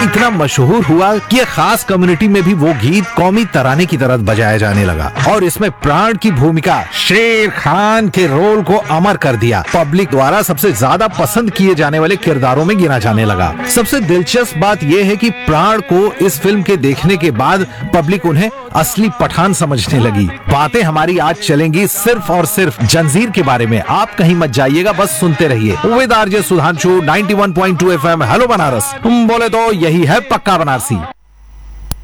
इतना मशहूर हुआ कि खास कम्युनिटी में भी वो गीत कौमी तराने की तरह बजाया जाने लगा और इसमें प्राण की भूमिका शेर खान के रोल को अमर कर दिया। पब्लिक द्वारा सबसे ज्यादा पसंद किए जाने वाले किरदारों में गिना जाने लगा। सबसे दिलचस्प बात यह है कि प्राण को इस फिल्म के देखने के बाद पब्लिक उन्हें असली पठान समझने लगी। बातें हमारी आज चलेंगी सिर्फ और सिर्फ जंजीर के बारे में। आप कहीं मत जाइएगा, बस सुनते रहिए। With RJ Sudhanshu 91.2 FM। Hello Banaras, बोले तो यही है पक्का बनारसी।